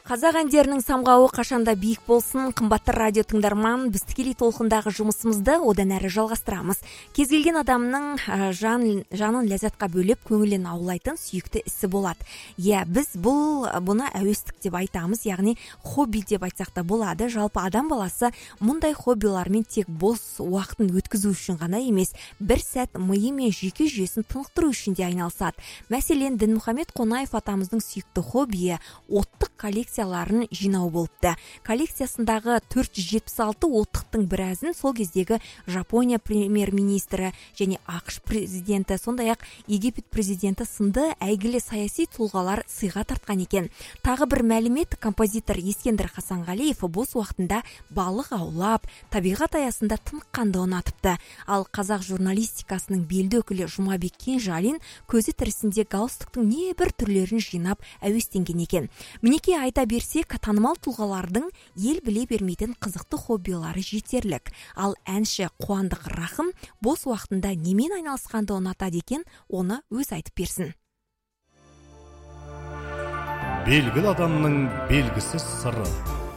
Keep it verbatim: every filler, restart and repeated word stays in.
Қазақ әндерінің самғауы қашанда биік болсын. Қымбатты радио тыңдарман, біз тікелей толқындағы жұмысымызды одан әрі жалғастырамыз. Кез келген адамның жан, жанын ләззатқа бөлеп, көңілін аулайтын сүйікті ісі болады. Иә, біз бұл бұны әуестік деп айтамыз, яғни хобби деп айтсақ та болады. Жалпы адам баласы мұндай хоббилармен тек бос уақытын өткізу үшін ғана емес, бір сәт миы мен жүйке жүйесін тынықтыру үшін де айналысады. Мәселен, Дінмұхамед Қонаев атамыздың сүйікті хоббиі оттық коллекцияларын жинау болыпты. Коллекциясындағы төрт жүз жетпіс алты оттықтың біразын сол кездегі Жапония премьер-министрі және ақш президенті, сондай-ақ Египет президенті сынды әйгілі саяси тұлғалар сыйға тартқан екен. Тағы бір мәлімет, композитор Ескендір Хасанғалиев бос уақытында балық аулап, табиғат аясында тыныққанды ұнатыпты. Ал қазақ журналистикасының белді өкілі Жұмабек Кенжалин көзі тірісінде галстуктың небір түрлерін жинап әуестенген екен. Мінеке айта берсек, танымал тұлғалардың ел біле бермейтін қызықты хоббилары жетерлік. Ал әнші Қуандық Рахым бос уақытында немен айналысқанды ұнатады екен, оны өз айтып берсін. Белгілі адамның белгісіз сыры.